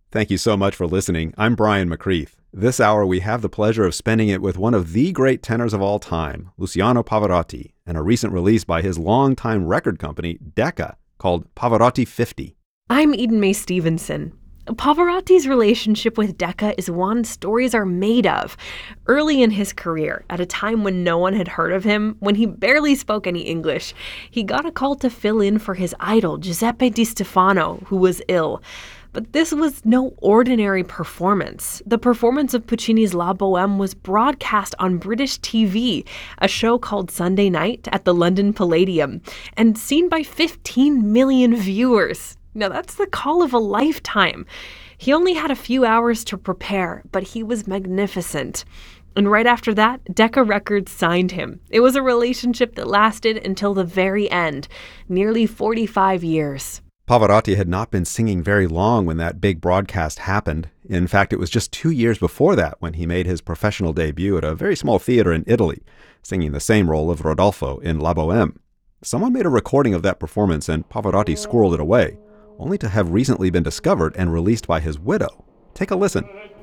Thank you so much for listening. I'm Brian McCreath. This hour, we have the pleasure of spending it with one of the great tenors of all time, Luciano Pavarotti, and a recent release by his longtime record company, Decca, called Pavarotti 50. I'm Eden Mae Stevenson. Pavarotti's relationship with Decca is one stories are made of. Early in his career, at a time when no one had heard of him, when he barely spoke any English, he got a call to fill in for his idol, Giuseppe Di Stefano, who was ill. But this was no ordinary performance. The performance of Puccini's La Bohème was broadcast on British TV, a show called Sunday Night at the London Palladium, and seen by 15 million viewers. Now, that's the call of a lifetime. He only had a few hours to prepare, but he was magnificent. And right after that, Decca Records signed him. It was a relationship that lasted until the very end, nearly 45 years. Pavarotti had not been singing very long when that big broadcast happened. In fact, it was just 2 years before that when he made his professional debut at a very small theater in Italy, singing the same role of Rodolfo in La Bohème. Someone made a recording of that performance and Pavarotti squirreled it away, only to have recently been discovered and released by his widow. Take a listen.